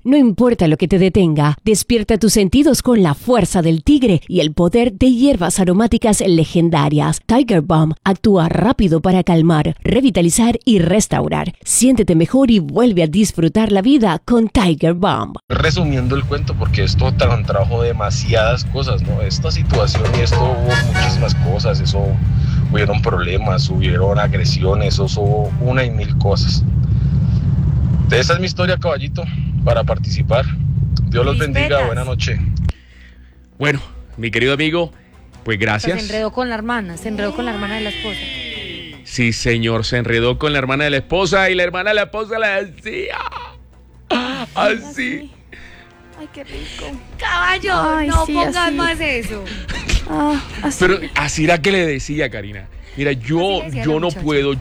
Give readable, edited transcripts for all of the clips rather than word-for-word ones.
No importa lo que te detenga, despierta tus sentidos con la fuerza del tigre y el poder de hierbas aromáticas legendarias. Tiger Balm actúa rápido para calmar, revitalizar y restaurar. Siéntete mejor y vuelve a disfrutar la vida con Tiger Balm. Resumiendo el cuento, porque esto trajo demasiadas cosas, ¿no? Esta situación y esto hubo muchísimas cosas, hubieron problemas, hubieron agresiones, hubo una y mil cosas. Esa es mi historia, caballito, para participar. Dios los bendiga, buena noche. Bueno, mi querido amigo, pues gracias. Se enredó con la hermana de la esposa. Sí, señor, se enredó con la hermana de la esposa y la hermana de la esposa le decía así. Ay, qué rico. Caballo, ay, no sí, pongas así. Más eso. Así. Pero así era que le decía, Karina. Mira, yo no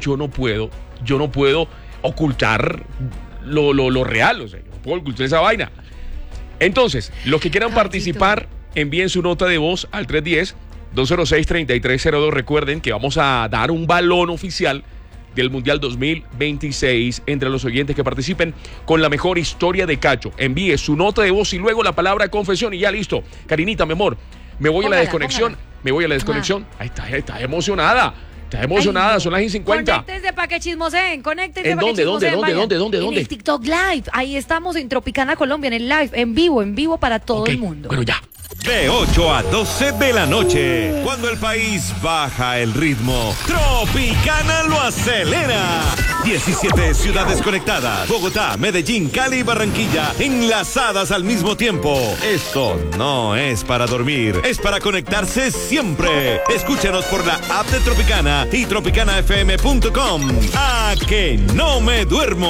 puedo ocultar lo real, o sea, yo no puedo ocultar esa vaina. Entonces, los que quieran participar, envíen su nota de voz al 310-206-3302. Recuerden que vamos a dar un balón oficial del Mundial 2026 entre los oyentes que participen con la mejor historia de Cacho. Envíe su nota de voz y luego la palabra confesión y ya listo. Karinita, mi amor, me voy a la desconexión. Ahí está emocionada. Está emocionada, ay, no. Son las 50. Conéctense para que chismoseen, conéctense. ¿En dónde? En el TikTok Live, ahí estamos en Tropicana Colombia, en el live, en vivo para todo el mundo. Bueno, ya. De 8 a 12 de la noche, cuando el país baja el ritmo, Tropicana lo acelera. 17 ciudades conectadas, Bogotá, Medellín, Cali y Barranquilla, enlazadas al mismo tiempo. Esto no es para dormir, es para conectarse siempre. Escúchanos por la app de Tropicana y tropicanafm.com. ¡A que no me duermo!